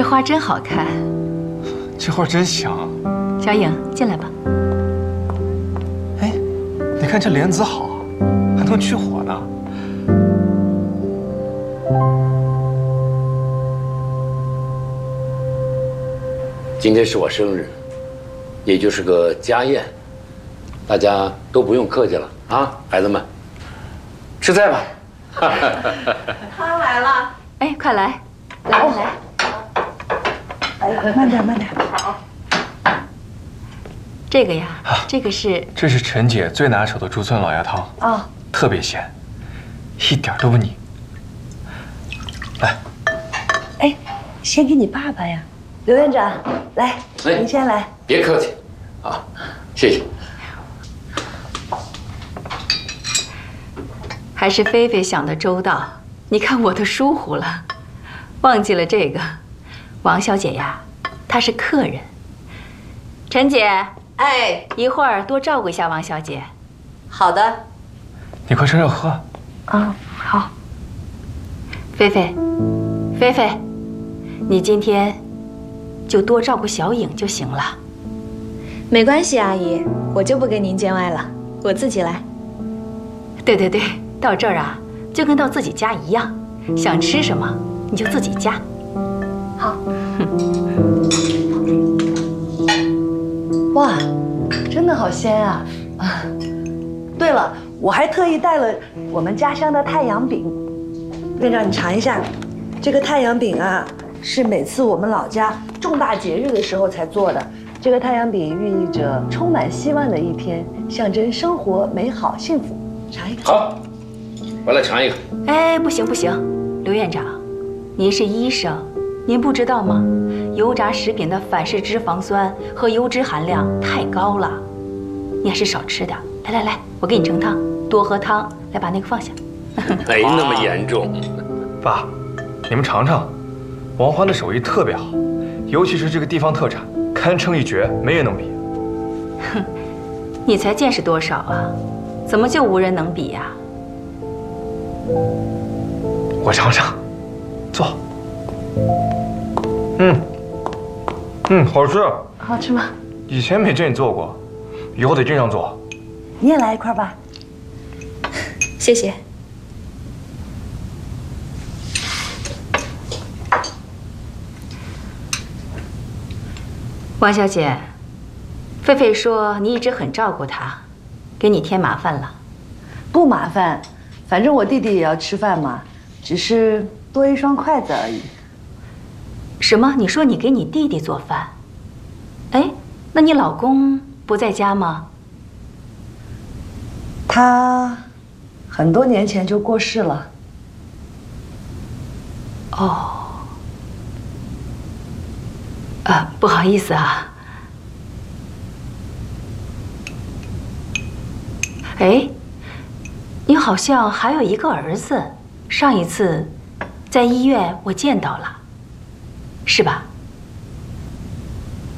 花真好看， 这花真香。 小影，进来吧。 哎，你看这莲子好，还能去火呢。 今天是我生日，也就是个家宴，大家都不用客气了啊，孩子们，吃菜吧。 他来了， 哎，快来，来来。 哎，慢点，慢点。 好。这个呀，这个是…… 这是陈姐最拿手的竹笋老鸭汤啊，特别咸，一点都不腻。来， 哎，先给你爸爸呀，刘院长，来，您先来。 别客气，啊，谢谢。 还是菲菲想的周到，你看我都疏忽了，忘记了这个。王小姐呀，她是客人。陈姐，哎，一会儿多照顾一下王小姐。 好的。 你快趁热喝。 啊，好。 菲菲，菲菲，你今天就多照顾小影就行了。 没关系，阿姨，我就不跟您见外了，我自己来。 对对对，到这儿啊，就跟到自己家一样，想吃什么你就自己夹。 好。哇，真的好鲜啊！啊，对了，我还特意带了我们家乡的太阳饼，院长你尝一下。这个太阳饼啊，是每次我们老家重大节日的时候才做的。这个太阳饼寓意着充满希望的一天，象征生活美好幸福。尝一个。 好，我来尝一个。 哎，不行不行，刘院长，您是医生，您不知道吗？油炸食品的反式脂肪酸和油脂含量太高了，你还是少吃点。来来来，我给你盛汤，多喝汤。来，把那个放下。 没那么严重。 爸，你们尝尝，王欢的手艺特别好，尤其是这个地方特产，堪称一绝，没人能比。 哼，你才见识多少啊？怎么就无人能比呀？ 我尝尝，坐。好吃。 好吃吗？ 以前没这样做过，以后得这样做。 你也来一块吧。 谢谢。 王小姐，菲菲说你一直很照顾她，给你添麻烦了。 不麻烦，反正我弟弟也要吃饭嘛，只是多一双筷子而已。 什么？你说你给你弟弟做饭？哎，那你老公不在家吗？ 他很多年前就过世了。 哦。不好意思啊。哎，你好像还有一个儿子，上一次在医院我见到了，是吧？